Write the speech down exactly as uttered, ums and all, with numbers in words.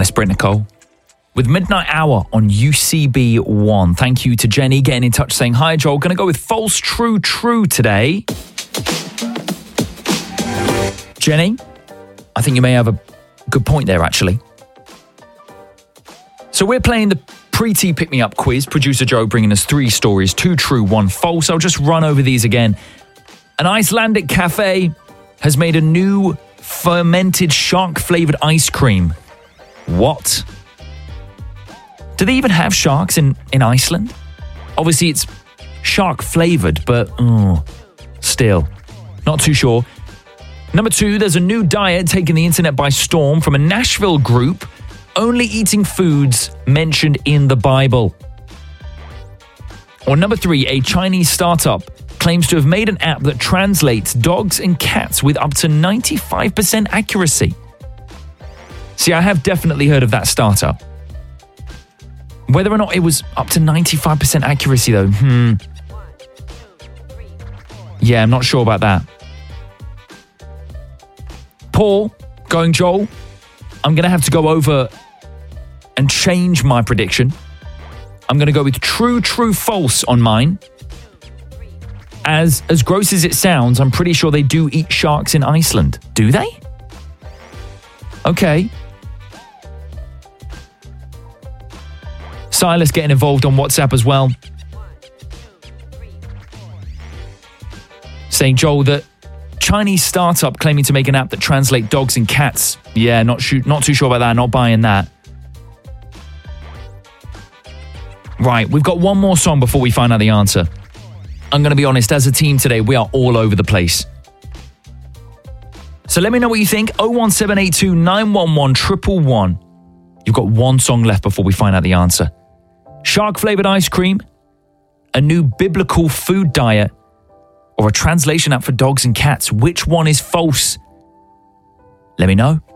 Alice Britt Nicole with Midnight Hour on U C B one. Thank you to Jenny getting in touch saying, hi, Joel. Going to go with false, true, true today. Jenny, I think you may have a good point there, actually. So we're playing the Pre-T Pick Me Up quiz. Producer Joe bringing us three stories, two true, one false. I'll just run over these again. An Icelandic cafe has made a new fermented shark-flavored ice cream. What? Do they even have sharks in, in Iceland? Obviously, it's shark-flavored, but oh, still, not too sure. Number two, there's a new diet taking the internet by storm from a Nashville group only eating foods mentioned in the Bible. Or number three, a Chinese startup claims to have made an app that translates dogs and cats with up to ninety-five percent accuracy. See, I have definitely heard of that startup. Whether or not it was up to ninety-five percent accuracy though, hmm. Yeah, I'm not sure about that. Paul, going Joel, I'm going to have to go over and change my prediction. I'm going to go with true, true, false on mine. As as gross as it sounds, I'm pretty sure they do eat sharks in Iceland. Do they? Okay. Silas getting involved on WhatsApp as well. Saying, Joel, that Chinese startup claiming to make an app that translates dogs and cats. Yeah, not, sh- not too sure about that. Not buying that. Right, we've got one more song before we find out the answer. I'm going to be honest, as a team today, we are all over the place. So let me know what you think. oh one seven eight two nine one one one one one. You've got one song left before we find out the answer. Shark-flavored ice cream, a new biblical food diet, or a translation app for dogs and cats. Which one is false? Let me know.